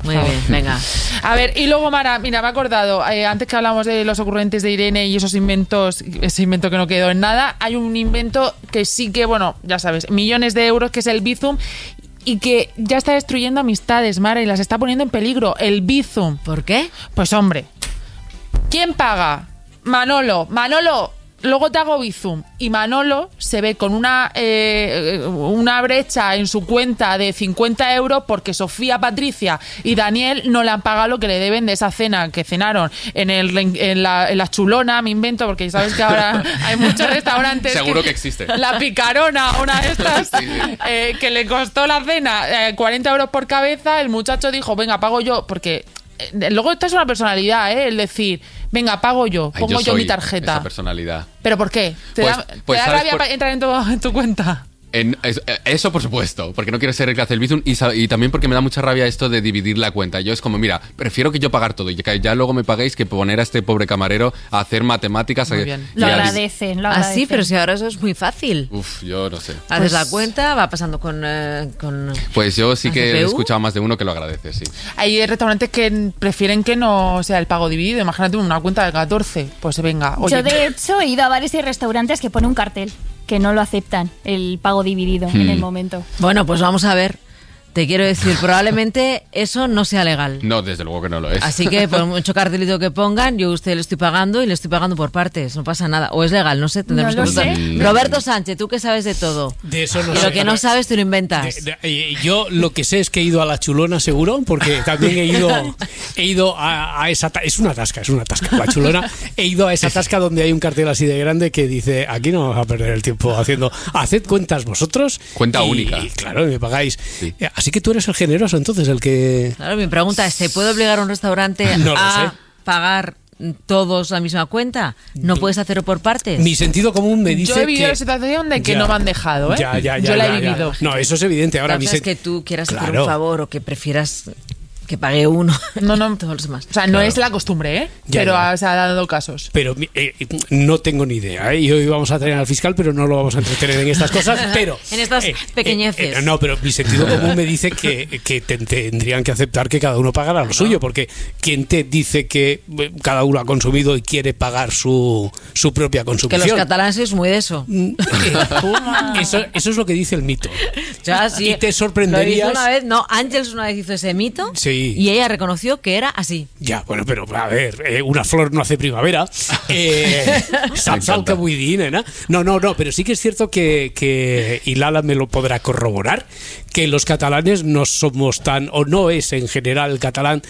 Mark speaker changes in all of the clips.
Speaker 1: Muy bien, venga.
Speaker 2: A ver, y luego, Mara, mira, me he acordado, antes que hablamos de los ocurrentes de Irene y esos inventos, ese invento que no quedó en nada, hay un invento que sí que, bueno, ya sabes, millones de euros, que es el Bizum, y que ya está destruyendo amistades, Mara, y las está poniendo en peligro. El Bizum.
Speaker 1: ¿Por qué?
Speaker 2: Pues hombre, ¿quién paga? Manolo, luego te hago Bizum. Y Manolo se ve con una brecha en su cuenta de 50 euros porque Sofía, Patricia y Daniel no le han pagado lo que le deben de esa cena que cenaron en la Chulona, me invento, porque sabes que ahora hay muchos restaurantes.
Speaker 3: Seguro que existe.
Speaker 2: La Picarona, una de estas,
Speaker 3: Sí.
Speaker 2: Que le costó la cena 40 euros por cabeza. El muchacho dijo, venga, pago yo, porque... luego esta es una personalidad, el decir, venga, pago yo, pongo yo mi tarjeta.
Speaker 3: Esa personalidad.
Speaker 2: ¿Pero por qué? ¿Te da rabia entrar en tu cuenta?
Speaker 3: Eso por supuesto, porque no quiero ser el que hace el Bizum y también porque me da mucha rabia esto de dividir la cuenta. Yo es como, mira, prefiero que yo pagar todo y que ya luego me paguéis que poner a este pobre camarero a hacer matemáticas.
Speaker 2: Muy bien.
Speaker 4: Lo agradecen.
Speaker 1: Ah, sí, pero si ahora eso es muy fácil.
Speaker 3: Uf, yo no sé.
Speaker 1: Haces la cuenta, va pasando con
Speaker 3: Pues yo sí que he
Speaker 1: CPU.
Speaker 3: escuchado más de uno que lo agradece, sí.
Speaker 2: Hay restaurantes que prefieren que no sea el pago dividido. Imagínate una cuenta de 14, pues venga. Oye.
Speaker 4: Yo, de hecho, he ido a bares y restaurantes que pone un cartel que no lo aceptan, el pago dividido en el momento.
Speaker 1: Bueno, pues vamos a ver. Te quiero decir, probablemente eso no sea legal.
Speaker 3: No, desde luego que no lo es.
Speaker 1: Así que por mucho cartelito que pongan, yo a usted le estoy pagando y le estoy pagando por partes. No pasa nada. O es legal, no sé. Tendremos
Speaker 4: No lo
Speaker 1: que preguntar.
Speaker 4: sé.
Speaker 1: Roberto Sánchez, tú que sabes de todo.
Speaker 5: De eso no
Speaker 1: Y
Speaker 5: sé.
Speaker 1: lo que no sabes, tú lo inventas.
Speaker 5: Yo lo que sé es que he ido a la Chulona seguro, porque también he ido a esa... Es una tasca, la Chulona. He ido a esa tasca donde hay un cartel así de grande que dice, aquí no vamos a perder el tiempo haciendo... Haced cuentas vosotros.
Speaker 3: Cuenta única.
Speaker 5: Y claro, me pagáis.
Speaker 3: Sí.
Speaker 5: Así que tú eres el generoso, entonces, el que...
Speaker 1: Claro, mi pregunta es, ¿se puede obligar a un restaurante
Speaker 5: No lo
Speaker 1: a
Speaker 5: sé.
Speaker 1: pagar todos la misma cuenta? ¿No puedes hacerlo por partes?
Speaker 5: Mi sentido común me dice
Speaker 2: Yo he vivido
Speaker 5: que...
Speaker 2: la situación de que
Speaker 5: Ya.
Speaker 2: no me han dejado, ¿eh?
Speaker 5: Ya,
Speaker 2: Yo la he vivido.
Speaker 5: No, eso es evidente. Ahora
Speaker 1: La cosa es que tú quieras hacer un favor o que prefieras que pague uno.
Speaker 2: No.
Speaker 1: Todos los demás.
Speaker 2: O sea, no es la costumbre, ¿eh?
Speaker 5: Ya,
Speaker 2: pero
Speaker 5: ya.
Speaker 2: se ha dado casos.
Speaker 5: Pero no tengo ni idea, ¿eh? Y hoy vamos a traer al fiscal, pero no lo vamos a entretener en estas cosas. Pero
Speaker 1: En estas pequeñeces.
Speaker 5: no, pero mi sentido común me dice que tendrían que aceptar que cada uno pagara lo suyo, porque quien te dice que cada uno ha consumido y quiere pagar su propia
Speaker 1: Que
Speaker 5: consumición.
Speaker 1: los catalanes es muy de eso.
Speaker 5: Eso es lo que dice el mito.
Speaker 1: Ya, sí.
Speaker 5: Y te
Speaker 1: Lo
Speaker 5: sorprenderías.
Speaker 1: hizo una vez, no, Ángels una vez hizo ese mito.
Speaker 5: Sí.
Speaker 1: Y ella reconoció que era así.
Speaker 5: Ya, bueno, pero a ver, una flor no hace primavera. Saps que vull dir, nena? No, pero sí que es cierto que y Lala me lo podrá corroborar, que los catalanes no somos tan, o no es en general el catalán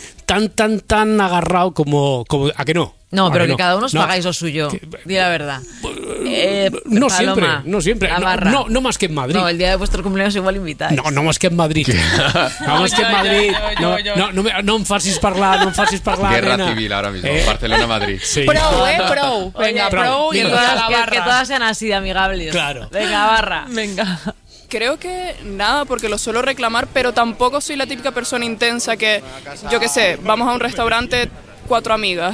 Speaker 5: tan agarrado como ¿a que no?
Speaker 1: No,
Speaker 5: ¿A
Speaker 1: pero que
Speaker 5: no?
Speaker 1: cada uno os
Speaker 5: No.
Speaker 1: pagáis lo suyo. Di la verdad.
Speaker 5: No
Speaker 1: Paloma,
Speaker 5: siempre.
Speaker 1: Navarra.
Speaker 5: No más que en Madrid.
Speaker 1: No, el día de vuestro cumpleaños igual invitáis.
Speaker 5: No más que en Madrid. No más que en Madrid. No em facis parlar,
Speaker 3: Guerra
Speaker 5: nena.
Speaker 3: civil ahora mismo. Barcelona-Madrid.
Speaker 5: Sí.
Speaker 2: Pro. Venga, pro. Y
Speaker 1: Que
Speaker 2: el
Speaker 1: todas,
Speaker 2: de la barra.
Speaker 1: que todas sean así de amigables.
Speaker 5: Claro.
Speaker 1: Venga, barra.
Speaker 2: Venga.
Speaker 6: Creo que nada, porque lo suelo reclamar, pero tampoco soy la típica persona intensa que, yo qué sé, vamos a un restaurante 4 amigas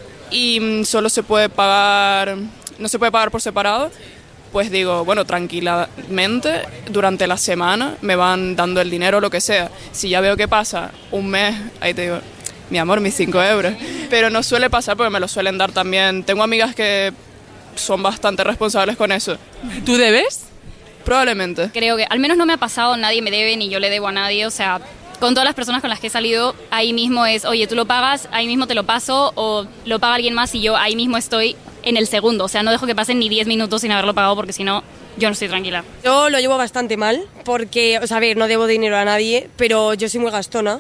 Speaker 6: y solo se puede pagar, no se puede pagar por separado. Pues digo, bueno, tranquilamente, durante la semana me van dando el dinero o lo que sea. Si ya veo que pasa un mes, ahí te digo, mi amor, mis 5 euros. Pero no suele pasar porque me lo suelen dar también. Tengo amigas que son bastante responsables con eso.
Speaker 2: ¿Tú debes?
Speaker 6: Probablemente.
Speaker 7: Creo que al menos no me ha pasado, nadie me debe ni yo le debo a nadie, o sea, con todas las personas con las que he salido, ahí mismo es, oye, tú lo pagas, ahí mismo te lo paso, o lo paga alguien más y yo ahí mismo estoy en el segundo, o sea, no dejo que pasen ni 10 minutos sin haberlo pagado porque si no, yo no estoy tranquila.
Speaker 8: Yo lo llevo bastante mal porque, o sea, a ver, no debo dinero a nadie, pero yo soy muy gastona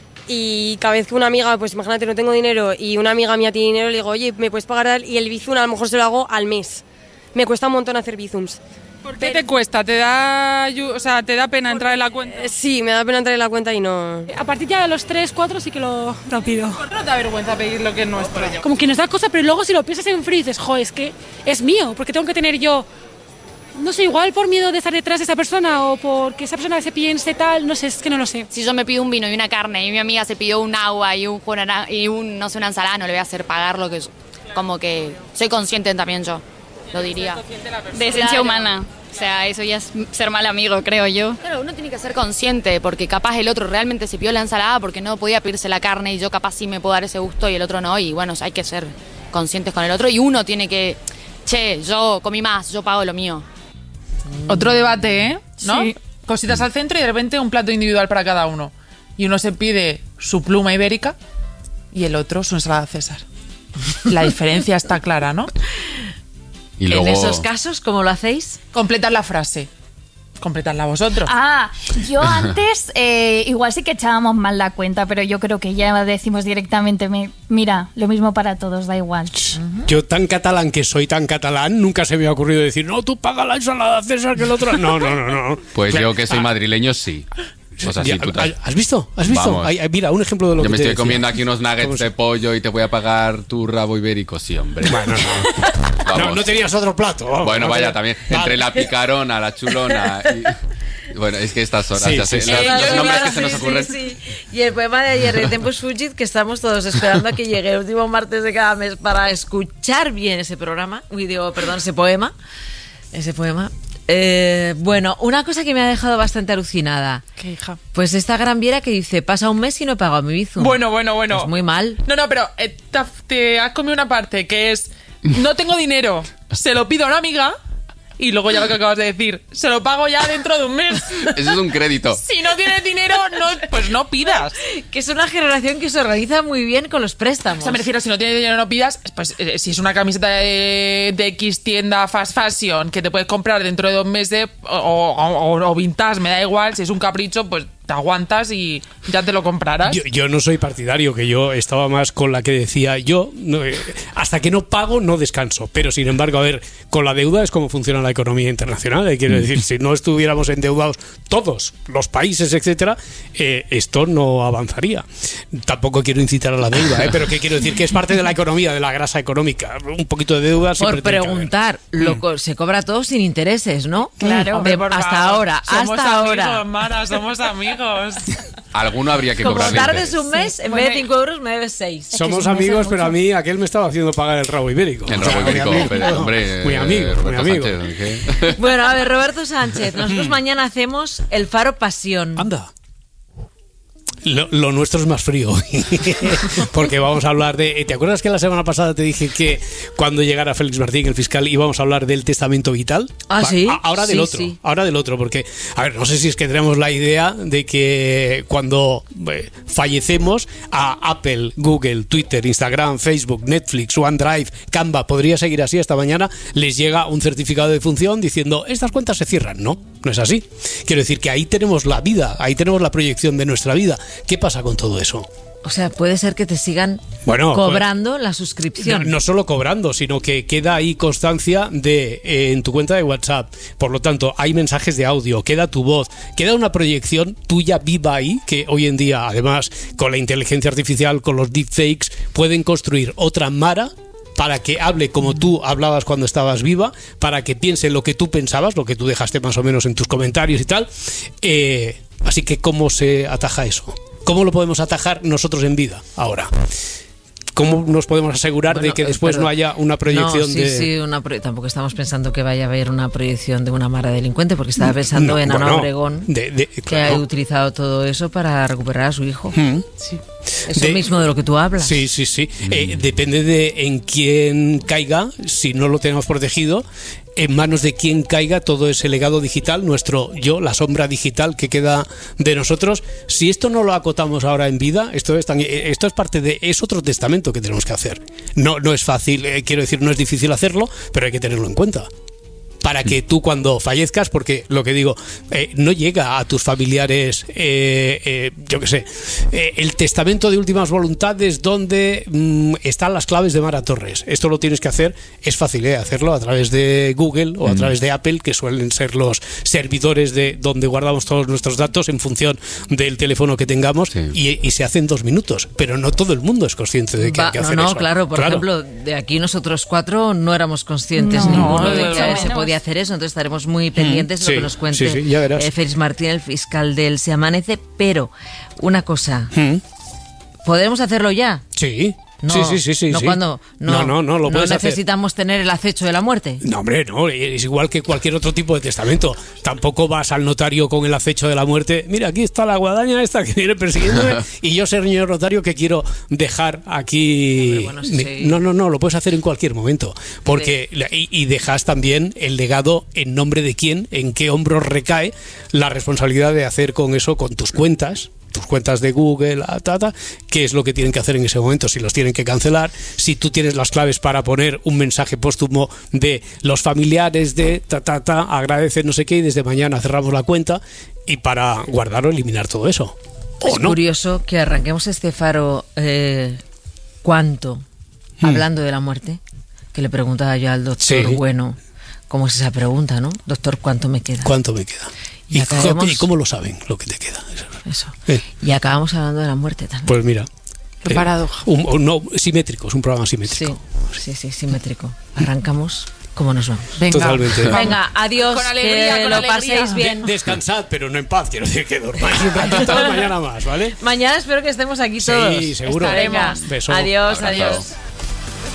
Speaker 8: y cada vez que una amiga, pues imagínate, no tengo dinero y una amiga mía tiene dinero, le digo, oye, ¿me puedes pagar tal? Y el Bizum a lo mejor se lo hago al mes. Me cuesta un montón hacer Bizums.
Speaker 2: ¿Por qué te cuesta? ¿Te da pena entrar en la cuenta?
Speaker 8: Sí, me da pena entrar en la cuenta y no...
Speaker 9: A partir ya de los 3, 4 sí que lo pido.
Speaker 2: ¿Por qué no te da vergüenza pedir lo que es nuestro?
Speaker 9: Como que nos da cosa, pero luego si lo piensas en frío dices, joder, es que es mío, porque tengo que tener yo... No sé, igual por miedo de estar detrás de esa persona o porque esa persona se piense tal, no sé, es que no lo sé.
Speaker 7: Si yo me pido un vino y una carne y mi amiga se pidió un agua y no sé, una ensalada, no le voy a hacer pagar lo que yo, como que soy consciente también yo, lo diría.
Speaker 2: Ser consciente de la persona.
Speaker 7: De esencia humana. O sea, eso ya es ser mal amigo, creo yo.
Speaker 10: Claro, uno tiene que ser consciente, porque capaz el otro realmente se pidió la ensalada porque no podía pedirse la carne y yo capaz sí me puedo dar ese gusto y el otro no, y bueno, hay que ser conscientes con el otro y uno tiene que, che, yo comí más, yo pago lo mío.
Speaker 2: Otro debate, ¿no?
Speaker 10: Sí.
Speaker 2: Cositas al centro y de repente un plato individual para cada uno. Y uno se pide su pluma ibérica y el otro su ensalada César. La diferencia está clara, ¿no?
Speaker 3: Y luego...
Speaker 1: En esos casos, ¿cómo lo hacéis?
Speaker 2: Completad la frase. Completadla vosotros.
Speaker 4: Yo antes igual sí que echábamos mal la cuenta, pero yo creo que ya decimos directamente, mira, lo mismo para todos, da igual.
Speaker 5: Yo tan catalán que soy tan catalán, nunca se me ha ocurrido decir, no, tú paga la ensalada César que el otro... No.
Speaker 3: Pues yo que soy madrileño, sí. O sea, sí, tú
Speaker 5: ¿Has visto? Vamos. Mira, un ejemplo de lo que
Speaker 3: yo me
Speaker 5: te
Speaker 3: estoy
Speaker 5: decía.
Speaker 3: comiendo aquí unos nuggets de pollo y te voy a pagar tu rabo ibérico, sí, hombre.
Speaker 5: Bueno, no tenías otro plato.
Speaker 3: Bueno,
Speaker 5: no
Speaker 3: vaya,
Speaker 5: tenía-
Speaker 3: también.
Speaker 5: Vale.
Speaker 3: Entre la picarona, la chulona y... Bueno, es que estas horas
Speaker 5: Sí,
Speaker 3: ya
Speaker 5: sí,
Speaker 3: sé,
Speaker 5: sí.
Speaker 3: los nombres que se nos ocurren.
Speaker 1: Sí. Y el poema de ayer de Tempus Fugit, que estamos todos esperando a que llegue el último martes de cada mes para escuchar bien ese programa. Ese poema. Bueno, una cosa que me ha dejado bastante alucinada.
Speaker 2: ¿Qué, hija?
Speaker 1: Pues esta gran viera que dice, pasa un mes y no he pagado mi bizum.
Speaker 2: Bueno.
Speaker 1: Es muy mal.
Speaker 2: No, pero te has comido una parte que es, no tengo dinero, se lo pido a una amiga y luego ya lo que acabas de decir, se lo pago ya dentro de un mes.
Speaker 3: Eso es un crédito.
Speaker 2: Si no tienes dinero, pues no pidas.
Speaker 1: Que es una generación que se organiza muy bien con los préstamos.
Speaker 2: O sea, me refiero, si no tienes dinero no pidas, pues si es una camiseta de X tienda fast fashion que te puedes comprar dentro de 2 meses o vintage, me da igual, si es un capricho, pues te aguantas y ya te lo comprarás.
Speaker 5: Yo no soy partidario, que yo estaba más con la que decía hasta que no pago no descanso, pero sin embargo, a ver, con la deuda es como funciona la economía internacional, quiero decir, si no estuviéramos endeudados todos los países, etcétera, esto no avanzaría. Tampoco quiero incitar a la deuda, pero que quiero decir que es parte de la economía, de la grasa económica, un poquito de deuda siempre
Speaker 1: Por
Speaker 5: tiene que haber.
Speaker 1: preguntar, se cobra todo sin intereses, ¿no?
Speaker 4: Claro.
Speaker 2: Hombre, por
Speaker 1: hasta
Speaker 2: favor.
Speaker 1: ahora,
Speaker 2: Somos
Speaker 1: hasta
Speaker 2: amigos,
Speaker 1: ahora.
Speaker 2: Mara, somos amigos.
Speaker 3: Alguno habría que
Speaker 1: Como
Speaker 3: cobrarle
Speaker 1: tardes
Speaker 3: interés.
Speaker 1: un mes, en vez de 5 euros me debes 6.
Speaker 5: Somos
Speaker 4: si no
Speaker 5: amigos,
Speaker 4: es
Speaker 5: pero a
Speaker 4: mucho.
Speaker 5: mí aquel me estaba haciendo pagar el rabo ibérico.
Speaker 3: El
Speaker 5: O sea,
Speaker 3: rabo ibérico,
Speaker 5: muy amigo.
Speaker 3: pero, hombre,
Speaker 5: Muy amigo,
Speaker 3: Roberto
Speaker 5: muy amigo.
Speaker 3: Sánchez, ¿qué?
Speaker 1: Bueno, a ver, Roberto Sánchez, nosotros mañana hacemos el Faro Pasión.
Speaker 5: Anda. Lo nuestro es más frío porque vamos a hablar de... ¿Te acuerdas que la semana pasada te dije que cuando llegara Félix Martín, el fiscal, íbamos a hablar del testamento vital?
Speaker 1: ¿Sí?
Speaker 5: Ahora del
Speaker 1: Sí,
Speaker 5: otro,
Speaker 1: sí.
Speaker 5: ahora del otro, porque, a ver, no sé si es que tenemos la idea de que cuando fallecemos a Apple, Google, Twitter, Instagram, Facebook, Netflix, OneDrive, Canva, podría seguir así hasta mañana, les llega un certificado de función diciendo, estas cuentas se cierran. No es así. Quiero decir que ahí tenemos la vida, ahí tenemos la proyección de nuestra vida. ¿Qué pasa con todo eso?
Speaker 1: O sea, puede ser que te sigan cobrando la suscripción.
Speaker 5: No solo cobrando, sino que queda ahí constancia en tu cuenta de WhatsApp. Por lo tanto, hay mensajes de audio, queda tu voz, queda una proyección tuya viva ahí, que hoy en día, además, con la inteligencia artificial, con los deepfakes, pueden construir otra Mara para que hable como tú hablabas cuando estabas viva, para que piense lo que tú pensabas, lo que tú dejaste más o menos en tus comentarios y tal. Así que, ¿cómo se ataja eso? ¿Cómo lo podemos atajar nosotros en vida ahora? ¿Cómo nos podemos asegurar de que después no haya una proyección
Speaker 1: tampoco estamos pensando que vaya a haber una proyección de una Mara delincuente, porque estaba pensando en Ana Obregón, que ha utilizado todo eso para recuperar a su hijo. Sí. Eso mismo de lo que tú hablas.
Speaker 5: Sí. Depende de en quién caiga, si no lo tenemos protegido, en manos de quién caiga todo ese legado digital, nuestro yo, la sombra digital que queda de nosotros. Si esto no lo acotamos ahora en vida, esto es parte es otro testamento que tenemos que hacer. No es fácil, quiero decir, no es difícil hacerlo, pero hay que tenerlo en cuenta. Para que tú cuando fallezcas, porque lo que digo, no llega a tus familiares, yo qué sé, el testamento de últimas voluntades donde están las claves de Mara Torres. Esto lo tienes que hacer, es fácil hacerlo a través de Google o a través de Apple, que suelen ser los servidores de donde guardamos todos nuestros datos en función del teléfono que tengamos, y se hace en 2 minutos, pero no todo el mundo es consciente de que hay que hacer eso.
Speaker 1: Claro, por ejemplo, de aquí nosotros 4 no éramos conscientes ninguno de que se podía hacer eso, entonces estaremos muy pendientes de lo que nos cuente Félix Martín, el fiscal del Se Amanece. Pero una cosa, ¿podemos hacerlo ya?
Speaker 5: Sí. Sí.
Speaker 1: No necesitamos tener el acecho de la muerte.
Speaker 5: No, hombre, no. Es igual que cualquier otro tipo de testamento. Tampoco vas al notario con el acecho de la muerte. Mira, aquí está la guadaña esta que viene persiguiéndome y yo, señor notario, que quiero dejar aquí. No, lo puedes hacer en cualquier momento. Porque y dejas también el legado en nombre de quién, en qué hombros recae la responsabilidad de hacer con eso, con tus cuentas de Google, qué es lo que tienen que hacer en ese momento, si los tienen que cancelar, si tú tienes las claves para poner un mensaje póstumo de los familiares de agradecen no sé qué y desde mañana cerramos la cuenta, y para guardar o eliminar todo eso.
Speaker 1: Es curioso que arranquemos este faro ¿cuánto? Hablando de la muerte, que le preguntaba yo al doctor Bueno, ¿cómo es esa pregunta, no? Doctor, ¿cuánto me queda?
Speaker 5: ¿Cuánto me queda? ¿Y cómo lo saben lo que te queda?
Speaker 1: Eso. Y acabamos hablando de la muerte también.
Speaker 5: Pues mira.
Speaker 2: Qué paradoja.
Speaker 5: Simétrico, es un programa simétrico.
Speaker 1: Sí, simétrico. Arrancamos como nos vamos.
Speaker 5: Venga. Totalmente.
Speaker 1: Venga, adiós. Con alegría, que lo paséis bien.
Speaker 5: Descansad, pero no en paz. Quiero decir que dormáis un ratito mañana más, ¿vale?
Speaker 1: Mañana espero que estemos aquí todos.
Speaker 5: Sí, seguro.
Speaker 1: Estaremos.
Speaker 5: Beso.
Speaker 1: Adiós.